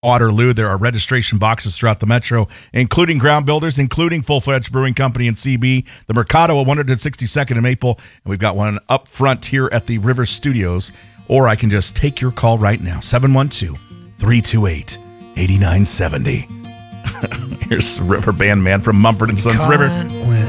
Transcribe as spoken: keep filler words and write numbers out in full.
Waterloo. There are registration boxes throughout the metro, including Ground Builders, including Full Fledged Brewing Company and C B, the Mercado at one hundred sixty-second and Maple, and we've got one up front here at the River Studios. Or I can just take your call right now, seven one two, three two eight, eight nine seven zero. Here's River Band Man from Mumford and Sons River.